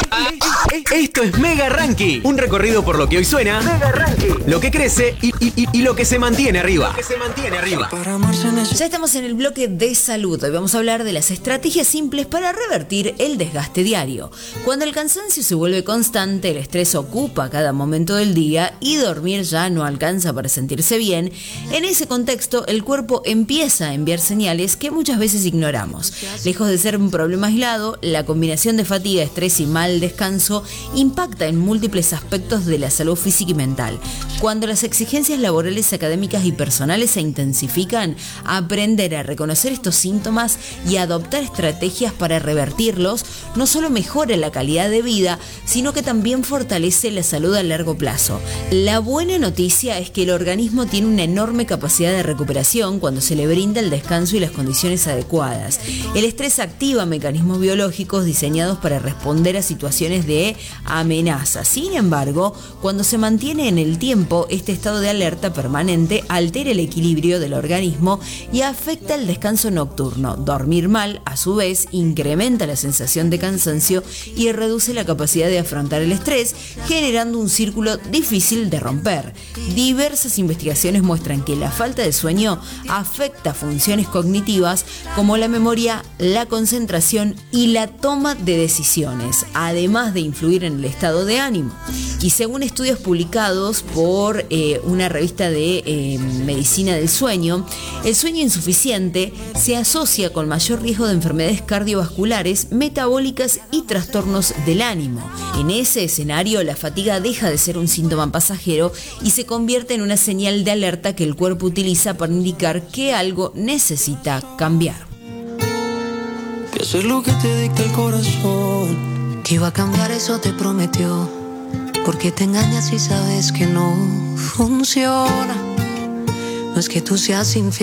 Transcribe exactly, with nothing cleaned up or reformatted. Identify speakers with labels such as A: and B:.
A: Esto es Mega Ranking, un recorrido por lo que hoy suena, Mega Ranking, lo que crece y, y, y, y lo que se mantiene arriba. Lo que se mantiene arriba.
B: Ya estamos en el bloque de salud. Hoy vamos a hablar de las estrategias simples para revertir el desgaste diario. Cuando el cansancio se vuelve constante, el estrés ocupa cada momento del día y dormir ya no alcanza para sentirse bien, en ese contexto el cuerpo empieza a enviar señales que muchas veces ignoramos. Lejos de ser un problema aislado, la combinación de fatiga, estrés y mal descanso impacta en múltiples aspectos de la salud física y mental. Cuando las exigencias laborales, académicas y personales se intensifican, aprender a reconocer estos síntomas y adoptar estrategias para revertirlos no solo mejora la calidad de vida, sino que también fortalece la salud a largo plazo. La buena noticia es que el organismo tiene una enorme capacidad de recuperación cuando se le brinda el descanso y las condiciones adecuadas. El estrés activa mecanismos biológicos diseñados para responder a situaciones de amenaza. Sin embargo, cuando se mantiene en el tiempo, este estado de alerta permanente altera el equilibrio del organismo y afecta el descanso nocturno. Dormir mal, a su vez, incrementa la sensación de cansancio y reduce la capacidad de afrontar el estrés, generando un círculo difícil de romper. Diversas investigaciones muestran que la falta de sueño afecta funciones cognitivas como la memoria, la concentración y la toma de decisiones, además de influir en el estado de ánimo. Y según estudios publicados por eh, una revista de eh, medicina del sueño, el sueño insuficiente se asocia con mayor riesgo de enfermedades cardiovasculares, metabólicas y trastornos del ánimo. En ese escenario, la fatiga deja de ser un síntoma pasajero y se convierte en una señal de alerta que el cuerpo utiliza para indicar que algo necesita cambiar.
C: Que hacer lo que te dicta el corazón.
D: Que iba a cambiar, eso te prometió. Porque te engañas y sabes que no funciona. No es que tú seas infiel.